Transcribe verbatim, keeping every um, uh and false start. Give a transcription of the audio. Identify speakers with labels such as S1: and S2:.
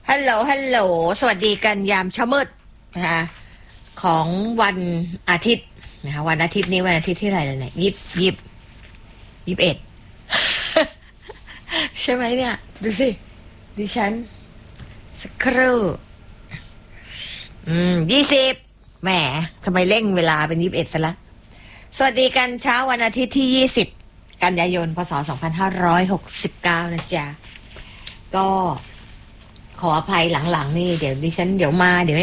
S1: ฮัลโหลฮัลโหลสวัสดีกันยามเช้ามืดนะคะของวันอาทิตย์นะคะวันอาทิตย์นี้วันอาทิตย์ที่ไรแล้วเนี่ยยิบยิบยิบเอ็ด ใช่ไหมเนี่ยดูสิดิฉันสักครู่อืมยี่สิบแหมทำไมเร่งเวลาเป็นยิบเอ็ดซะละสวัสดีกันเช้าวันอาทิตย์ที่ยี่สิบกันยายนพศสองพันห้าร้อยหกสิบเก้านะจ๊ะก็ขออภัยหลังๆนี่เดี๋ยวดิฉันเดี๋ยวมาเดี๋ยว